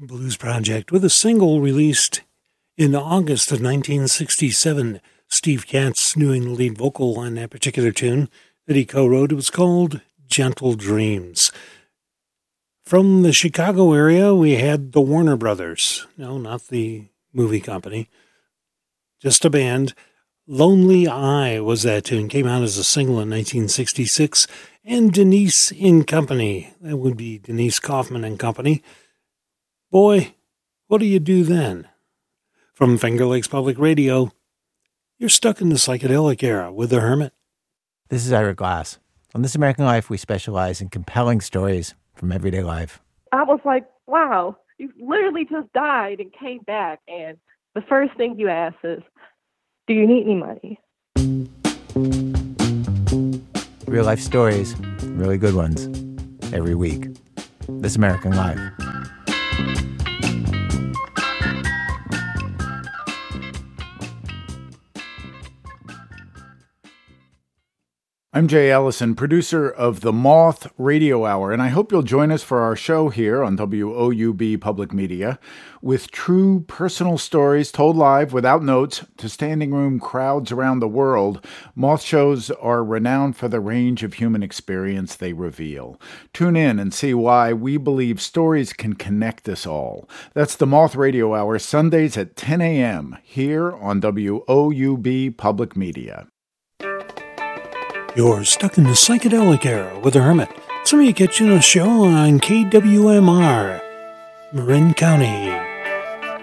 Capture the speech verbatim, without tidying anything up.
Blues Project with a single released in August of nineteen sixty-seven. Steve Katz doing the lead vocal on that particular tune that he co-wrote. It was called Gentle Dreams. From the Chicago area, we had the Warner Brothers. No, not the movie company. Just a band. Lonely Eye was that tune. Came out as a single in nineteen sixty-six. And Denise and Company. That would be Denise Kaufman and Company. Boy, what do you do then? From Finger Lakes Public Radio, you're stuck in the psychedelic era with The Hermit. This is Ira Glass. On This American Life, we specialize in compelling stories from everyday life. I was like, wow, you literally just died and came back. And the first thing you ask is, do you need any money? Real life stories, really good ones, every week. This American Life. I'm Jay Ellison, producer of The Moth Radio Hour, and I hope you'll join us for our show here on W O U B Public Media with true personal stories told live without notes to standing room crowds around the world. Moth shows are renowned for the range of human experience they reveal. Tune in and see why we believe stories can connect us all. That's The Moth Radio Hour, Sundays at ten a.m. here on W O U B Public Media. You're stuck in the psychedelic era with The Hermit. Somebody catching a show on K W M R, Marin County.